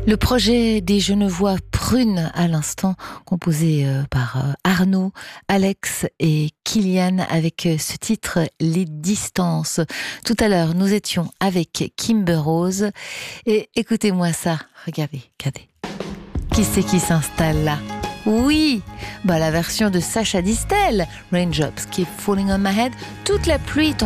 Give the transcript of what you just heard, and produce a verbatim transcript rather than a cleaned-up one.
Le projet des Genevois Prunes à l'instant, composé euh, par euh, Arnaud, Alex et Kylian avec euh, ce titre Les Distances. Tout à l'heure, nous étions avec Kimber Rose et écoutez-moi ça, regardez, regardez. Qui c'est qui s'installe là? Oui, bah la version de Sacha Distel, Raindrops Keep Falling on My Head, toute la pluie